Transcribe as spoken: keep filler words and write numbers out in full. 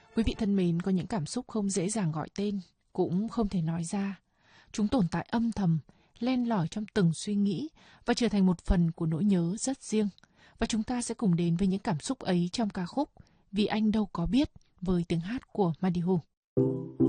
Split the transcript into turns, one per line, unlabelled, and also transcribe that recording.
Quý vị thân mến, có những cảm xúc không dễ dàng gọi tên, cũng không thể nói ra. Chúng tồn tại âm thầm, len lỏi trong từng suy nghĩ và trở thành một phần của nỗi nhớ rất riêng. Và chúng ta sẽ cùng đến với những cảm xúc ấy trong ca khúc Vì Anh Đâu Có Biết với tiếng hát của Madihu.